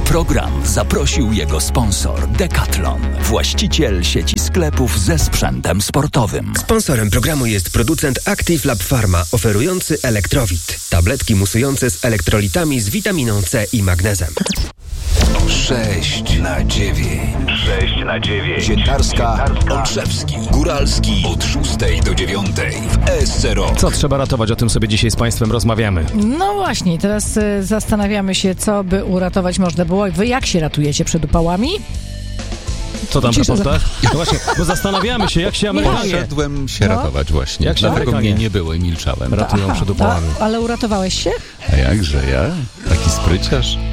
program zaprosił jego sponsor Decathlon, właściciel sieci sklepów ze sprzętem sportowym. Sponsorem programu jest producent Active Lab Pharma, oferujący Elektrowit. Tabletki musujące z elektrolitami z witaminą C i magnezem. 6 na 9. 6 na 9. Dziennikarska, Olszewski, Góralski od 6 do 9 w ESC Rock. Co trzeba ratować? O tym sobie dzisiaj z Państwem rozmawiamy. No właśnie, teraz zastanawiamy się, co by uratować można było. Wy jak się ratujecie przed upałami? Co tam w raportach? No właśnie, bo zastanawiamy się, jak się Amerykanie... Poszedłem się ratować właśnie. Jak się Dlatego Amerykanie mnie nie było i milczałem. ratują przed upałami. Ale uratowałeś się? A jakże ja? Taki spryciarz?